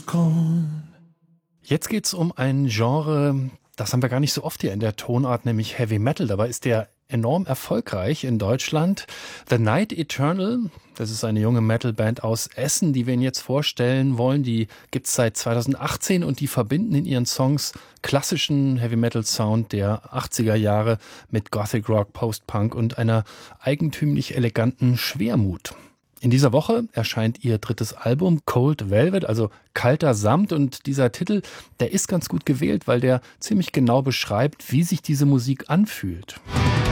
Jetzt geht's um ein Genre, das haben wir gar nicht so oft hier in der Tonart, nämlich Heavy Metal. Dabei ist der enorm erfolgreich in Deutschland. The Night Eternal, das ist eine junge Metalband aus Essen, die wir Ihnen jetzt vorstellen wollen. Die gibt's seit 2018 und die verbinden in ihren Songs klassischen Heavy Metal Sound der 80er Jahre mit Gothic Rock, Post-Punk und einer eigentümlich eleganten Schwermut. In dieser Woche erscheint ihr drittes Album Cold Velvet, also kalter Samt, und dieser Titel, der ist ganz gut gewählt, weil der ziemlich genau beschreibt, wie sich diese Musik anfühlt.